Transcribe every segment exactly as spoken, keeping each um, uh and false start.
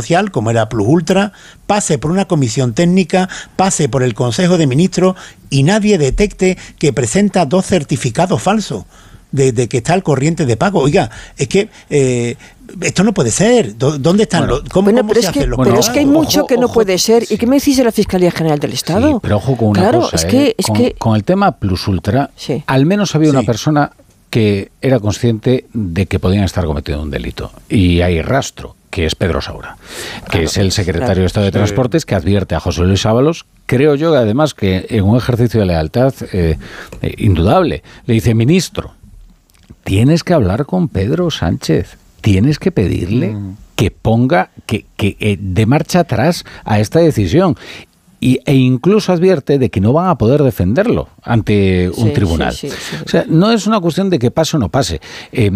social, como era Plus Ultra, pase por una comisión técnica, pase por el Consejo de Ministros y nadie detecte que presenta dos certificados falsos de, de que está al corriente de pago. Oiga, es que eh, esto no puede ser. ¿Dónde están bueno, los, cómo, bueno, cómo pero se es que, hacen los pero pagos? es que hay mucho ojo, que no ojo, puede ser. sí. ¿Y qué me decís de la Fiscalía General del Estado? Sí, pero ojo con una claro, cosa, es ¿eh? que, es con, que... con el tema Plus Ultra, sí. al menos había sí. una persona que era consciente de que podían estar cometiendo un delito. Y hay rastro, que es Pedro Saura, que claro, es el secretario claro. de Estado de Transportes, que advierte a José Luis Ábalos, creo yo, además, que en un ejercicio de lealtad eh, eh, indudable, le dice: ministro, tienes que hablar con Pedro Sánchez, tienes que pedirle mm. que ponga, que, que eh, dé marcha atrás a esta decisión. Y, e incluso advierte de que no van a poder defenderlo ante un sí, tribunal. Sí, sí, sí. O sea, no es una cuestión de que pase o no pase. Eh,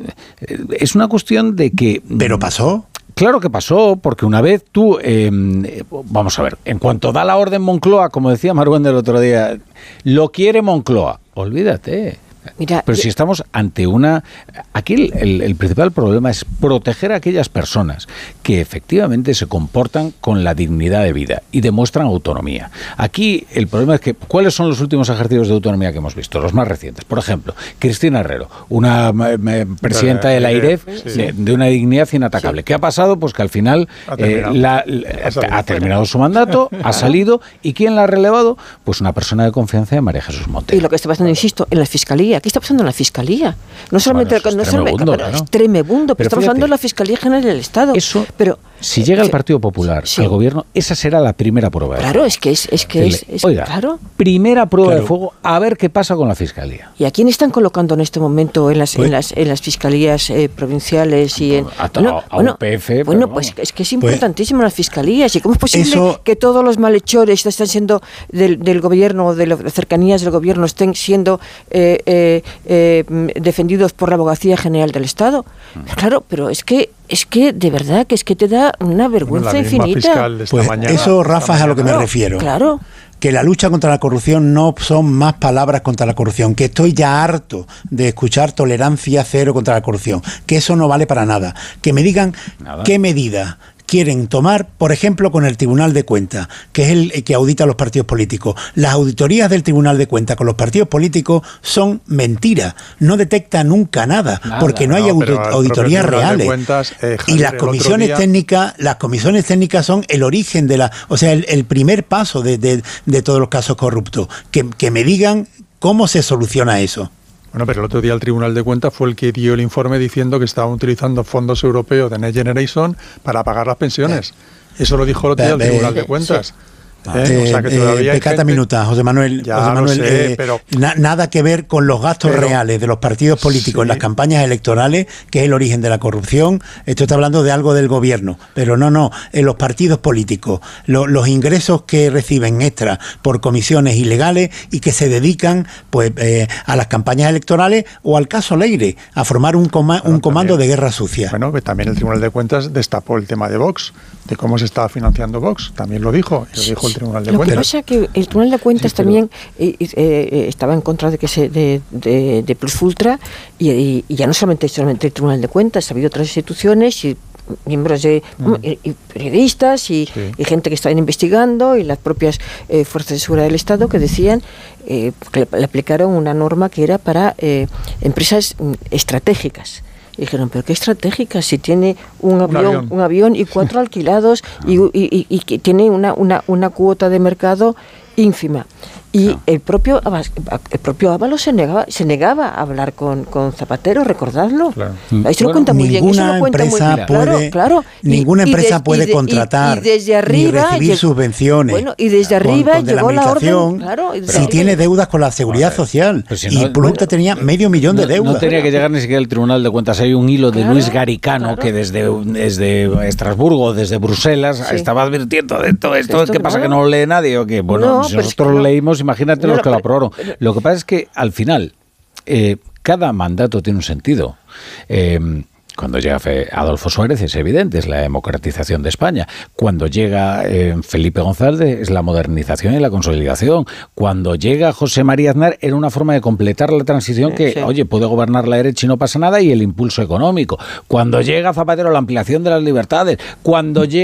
es una cuestión de que... ¿Pero pasó? Claro que pasó, porque una vez tú... Eh, vamos a ver, en cuanto da la orden Moncloa, como decía Marwén del otro día, lo quiere Moncloa, olvídate. Mira, pero yo... si estamos ante una... Aquí el, el, el principal problema es proteger a aquellas personas que efectivamente se comportan con la dignidad de vida y demuestran autonomía. Aquí el problema es que... ¿Cuáles son los últimos ejercicios de autonomía que hemos visto? Los más recientes. Por ejemplo, Cristina Herrero, una eh, presidenta de la AIREF sí. de, de una dignidad inatacable. Sí. ¿Qué ha pasado? Pues que al final ha terminado, eh, la, la, ha salido, ha terminado su mandato, ha salido, ¿y quién la ha relevado? Pues una persona de confianza de María Jesús Montero. Y lo que está pasando, insisto, en la Fiscalía. ¿Qué está pasando en la Fiscalía? No solamente... Bueno, no es solamente tremebundo, bueno, ¿no? es tremebundo, pero, pero estamos fíjate, hablando de la Fiscalía General del Estado. Eso, pero, si llega el Partido Popular sí. al gobierno, esa será la primera prueba. Claro, es que es... es, que es, es Oiga, claro. primera prueba claro. de fuego, a ver qué pasa con la Fiscalía. ¿Y a quién están colocando en este momento en las, pues, en las, en las fiscalías eh, provinciales? y en, a, bueno, a bueno, U P F, bueno pues es que es importantísimo pues, las fiscalías. ¿Y cómo es posible eso, que todos los malhechores están siendo del, del gobierno, de las cercanías del gobierno, estén siendo eh, eh, eh, defendidos por la Abogacía General del Estado? Mm. Claro, pero es que es que de verdad que es que te da una vergüenza la misma infinita. Fiscal de esta pues mañana, eso, Rafa, es a lo que me claro, refiero. Claro. Que la lucha contra la corrupción no son más palabras contra la corrupción, que estoy ya harto de escuchar tolerancia cero contra la corrupción, que eso no vale para nada. Que me digan nada. Qué medida quieren tomar, por ejemplo, con el Tribunal de Cuentas, que es el que audita a los partidos políticos. Las auditorías del Tribunal de Cuentas con los partidos políticos son mentiras, no detecta nunca nada, nada porque no hay no, auditorías reales. Cuentas, eh, Javier, y las comisiones día... técnicas, las comisiones técnicas son el origen de la, o sea, el, el primer paso de, de, de todos los casos corruptos. Que, que me digan cómo se soluciona eso. Bueno, pero el otro día el Tribunal de Cuentas fue el que dio el informe diciendo que estaban utilizando fondos europeos de Next Generation para pagar las pensiones. Eso lo dijo el otro día el Tribunal de Cuentas. Eh, eh, o sea que todavía eh, pecata gente... minuta, José Manuel. Ya José Manuel, lo sé, eh, pero... na, nada que ver con los gastos pero... reales de los partidos políticos sí. en las campañas electorales, que es el origen de la corrupción. Esto está hablando de algo del gobierno, pero no, no, en los partidos políticos, lo, los ingresos que reciben extra por comisiones ilegales y que se dedican pues eh, a las campañas electorales o al caso Leire, a formar un, coma, bueno, un comando también, de guerra sucia. Bueno, que también el Tribunal de Cuentas destapó el tema de Vox, de cómo se estaba financiando Vox, también lo dijo, lo dijo el Tribunal de lo Cuentas. Que pasa que el Tribunal de Cuentas sí, pero... también eh, eh, estaba en contra de que se de, de, de Plus Ultra y, y, y ya no solamente, solamente el Tribunal de Cuentas, ha habido otras instituciones y miembros de mm. y, y periodistas y, sí. y gente que estaban investigando y las propias eh, fuerzas de seguridad del Estado que decían eh, que le, le aplicaron una norma que era para eh, empresas estratégicas. Y dijeron, pero qué estratégica, si tiene un, un, avión, avión. un avión y cuatro alquilados y, y, y, y que tiene una, una, una cuota de mercado ínfima. Y no. el propio el propio Ábalos se negaba, se negaba a hablar con, con Zapatero, recordadlo. Claro. Ahí se lo bueno, cuenta muy bien. Eso lo cuenta muy bien. Puede, claro, claro. Ninguna y, empresa y de, puede y de, contratar y, y desde arriba, ni recibir llegó, subvenciones. Bueno, y desde arriba con, con llegó la, la orden. Claro, si arriba. Tiene deudas con la seguridad ver, social. Si no, y Plus Ultra bueno, tenía medio millón no, de deudas. No tenía que llegar ni siquiera al Tribunal de Cuentas. Hay un hilo de claro, Luis Garicano claro. que desde, desde Estrasburgo, desde Bruselas, sí. estaba advirtiendo de todo esto. esto ¿Qué pasa? Claro. ¿Que no lo lee nadie? ¿O qué? Bueno, no, si nosotros es que lo leímos, imagínate no, los que lo aprobaron. Lo que pasa es que al final eh, cada mandato tiene un sentido. Eh, Cuando llega Adolfo Suárez es evidente, es la democratización de España. Cuando llega eh, Felipe González es la modernización y la consolidación. Cuando llega José María Aznar era una forma de completar la transición que, sí. oye, puede gobernar la derecha y no pasa nada, y el impulso económico. Cuando llega Zapatero la ampliación de las libertades. Cuando llega